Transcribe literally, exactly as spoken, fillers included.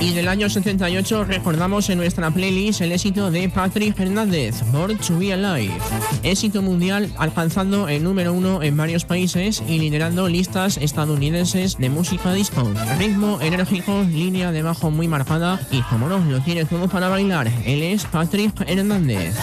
Y del año setenta y ocho recordamos en nuestra playlist el éxito de Patrick Hernández, Born to Be Alive. Éxito mundial alcanzando el número uno en varios países y liderando listas estadounidenses de música disco. Ritmo enérgico, línea de bajo muy marcada y como no, lo tiene todo para bailar. Él es Patrick Hernández.